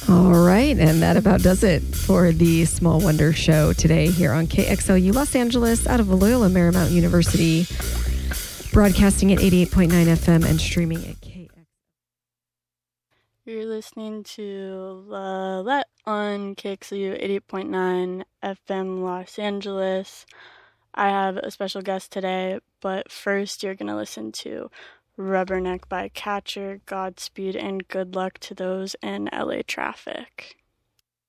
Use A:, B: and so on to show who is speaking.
A: All right, and that about does it for the Small Wonder Show today here on KXLU Los Angeles out of Loyola Marymount University, broadcasting at 88.9 FM and streaming at KX.
B: You're listening to La Let on KXLU 88.9 FM Los Angeles. I have a special guest today, but first you're going to listen to Rubberneck by Catcher, Godspeed, and good luck to those in LA traffic.